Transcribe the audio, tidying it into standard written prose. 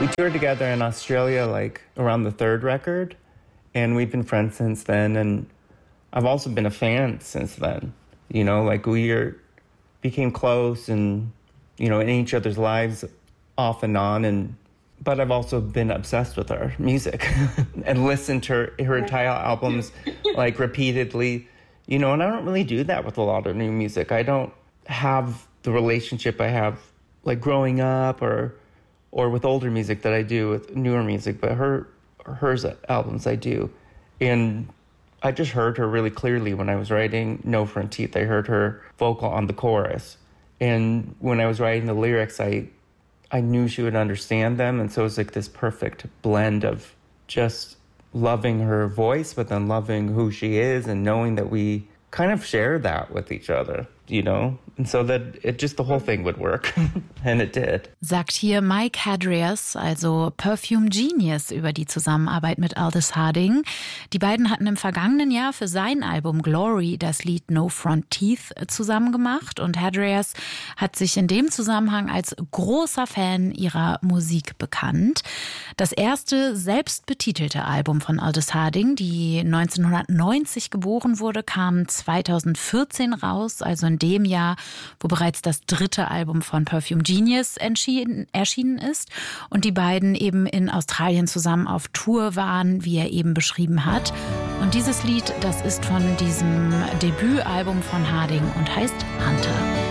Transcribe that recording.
We toured together in Australia like around the third record, and we've been friends since then, and I've also been a fan since then. You know, like became close and, you know, in each other's lives off and on, but I've also been obsessed with her music and listened to her entire albums like repeatedly, you know, and I don't really do that with a lot of new music. I don't have the relationship I have like growing up or with older music that I do with newer music, but hers albums I do. And I just heard her really clearly when I was writing No Front Teeth. I heard her vocal on the chorus. And when I was writing the lyrics, I knew she would understand them. And so it was like this perfect blend of just loving her voice, but then loving who she is and knowing that we kind of share that with each other, you know? And so that the whole thing would work. And it did. Sagt hier Mike Hadrias, also Perfume Genius, über die Zusammenarbeit mit Aldous Harding. Die beiden hatten im vergangenen Jahr für sein Album Glory das Lied No Front Teeth zusammen gemacht. Und Hadrias hat sich in dem Zusammenhang als großer Fan ihrer Musik bekannt. Das erste selbstbetitelte Album von Aldous Harding, die 1990 geboren wurde, kam 2014 raus, also in dem Jahr, wo bereits das dritte Album von Perfume Genius erschienen ist und die beiden eben in Australien zusammen auf Tour waren, wie er eben beschrieben hat. Und dieses Lied, das ist von diesem Debütalbum von Harding und heißt Hunter.